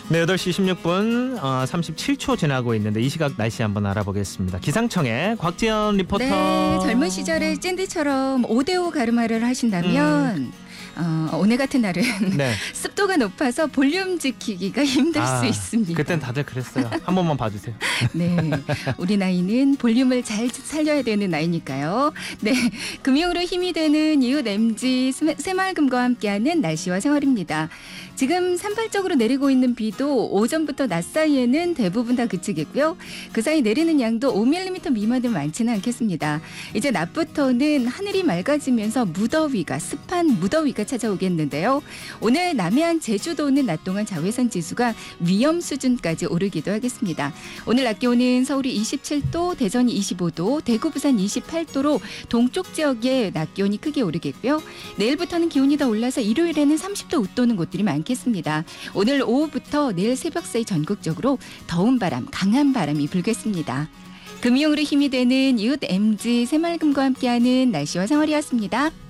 네, 8시 16분 37초 지나고 있는데 이 시각 날씨 한번 알아보겠습니다. 기상청의 곽지연 리포터. 네, 젊은 시절에 찐디처럼 5대5 가르마를 하신다면 오늘 같은 날은 네. 습도가 높아서 볼륨 지키기가 힘들 수 있습니다. 그땐 다들 그랬어요. 한 번만 봐주세요. 네, 우리 나이는 볼륨을 잘 살려야 되는 나이니까요. 네, 금요일로 힘이 되는 이웃 MG 새마을금과 함께하는 날씨와 생활입니다. 지금 산발적으로 내리고 있는 비도 오전부터 낮 사이에는 대부분 다 그치겠고요. 그 사이 내리는 양도 5mm 미만은 많지는 않겠습니다. 이제 낮부터는 하늘이 맑아지면서 무더위가 습한 무더위가 찾아오겠는데요. 오늘 남해안 제주도는 낮 동안 자외선 지수가 위험 수준까지 오르기도 하겠습니다. 오늘 낮 기온은 서울이 27도, 대전이 25도, 대구, 부산 28도로 동쪽 지역에 낮 기온이 크게 오르겠고요. 내일부터는 기온이 더 올라서 일요일에는 30도 웃도는 곳들이 많겠습니다. 오늘 오후부터 내일 새벽 사이 전국적으로 더운 바람, 강한 바람이 불겠습니다. 금요일로 힘이 되는 이웃 MG 새마을금과 함께하는 날씨와 생활이었습니다.